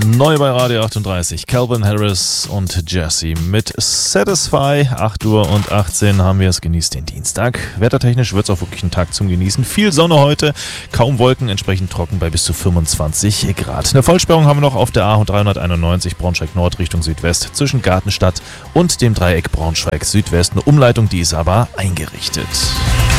Neu bei Radio 38, Calvin Harris und Jesse mit Satisfy. 8:18 haben wir es, genießt den Dienstag. Wettertechnisch wird es auch wirklich ein Tag zum Genießen. Viel Sonne heute, kaum Wolken, entsprechend trocken bei bis zu 25 Grad. Eine Vollsperrung haben wir noch auf der A391 Braunschweig Nord Richtung Südwest zwischen Gartenstadt und dem Dreieck Braunschweig Südwest. Eine Umleitung, die ist aber eingerichtet.